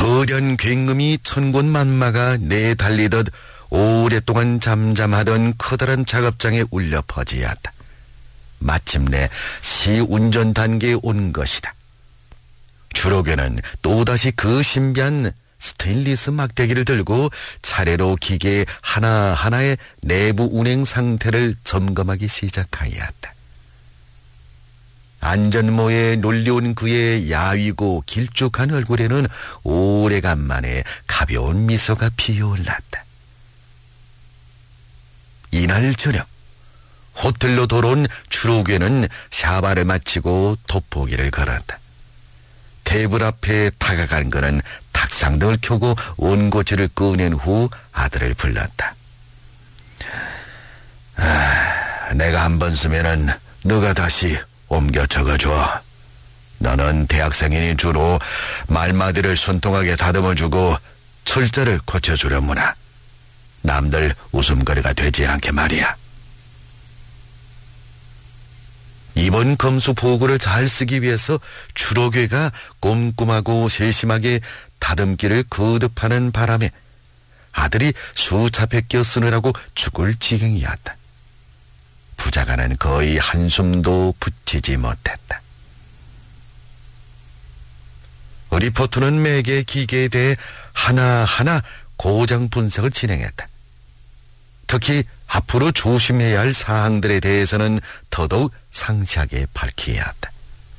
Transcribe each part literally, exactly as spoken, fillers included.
거대한 굉음이 천군만마가 내달리듯 오랫동안 잠잠하던 커다란 작업장에 울려 퍼지었다. 마침내 시운전 단계에 온 것이다. 주로교는 또다시 그 신비한 스테인리스 막대기를 들고 차례로 기계 하나하나의 내부 운행 상태를 점검하기 시작하였다. 안전모에 놀려온 그의 야위고 길쭉한 얼굴에는 오래간만에 가벼운 미소가 피어올랐다. 이날 저녁 호텔로 돌아온 주로괴는 샤바를 마치고 돋보기를 걸었다. 테이블 앞에 다가간 그는 탁상등을 켜고 온고지를 꺼낸 후 아들을 불렀다. 아, 내가 한 번 쓰면은 너가 다시 옮겨 적어줘. 너는 대학생이니 주로 말마디를 손통하게 다듬어주고 철자를 고쳐주려무나. 남들 웃음거리가 되지 않게 말이야. 이번 검수 보고를 잘 쓰기 위해서 주로괴가 꼼꼼하고 세심하게 다듬기를 거듭하는 바람에 아들이 수차례 껴 쓰느라고 죽을 지경이었다. 부자가는 거의 한숨도 붙이지 못했다. 리포터는 매개 기계에 대해 하나하나 고장 분석을 진행했다. 특히 앞으로 조심해야 할 사항들에 대해서는 더더욱 상세하게 밝혀야 한다.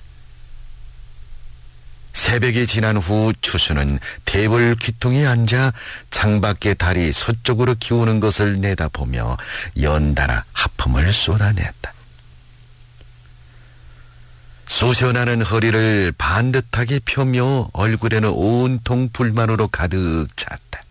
새벽이 지난 후 추수는 테이블 귀퉁이에 앉아 창밖에 달이 서쪽으로 기우는 것을 내다보며 연달아 하품을 쏟아냈다. 쑤셔나는 허리를 반듯하게 펴며 얼굴에는 온통 불만으로 가득 찼다.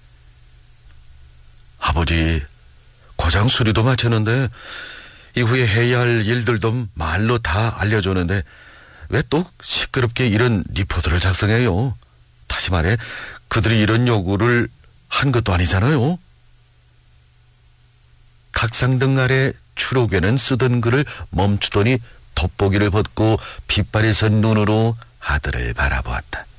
아버지, 고장 수리도 마쳤는데 이후에 해야 할 일들도 말로 다 알려줬는데 왜 또 시끄럽게 이런 리포트를 작성해요? 다시 말해 그들이 이런 요구를 한 것도 아니잖아요. 탁상등 아래 추로괴는 쓰던 글을 멈추더니 돋보기를 벗고 핏발이 선 눈으로 아들을 바라보았다.